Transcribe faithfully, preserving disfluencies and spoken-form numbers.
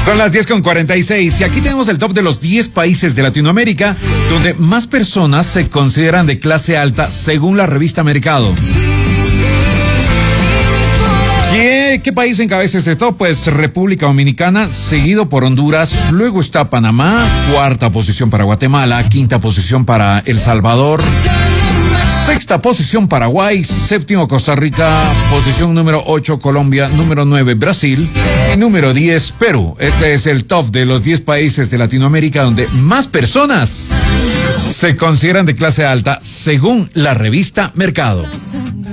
Son las diez con cuarenta y seis y aquí tenemos el top de los diez países de Latinoamérica donde más personas se consideran de clase alta según la revista Mercado. ¿Qué, qué país encabeza este top? Pues República Dominicana, seguido por Honduras, luego está Panamá, cuarta posición para Guatemala, quinta posición para El Salvador, sexta posición Paraguay, séptimo Costa Rica, posición número ocho Colombia, número nueve Brasil y número diez Perú. Este es el top de los diez países de Latinoamérica donde más personas se consideran de clase alta según la revista Mercado.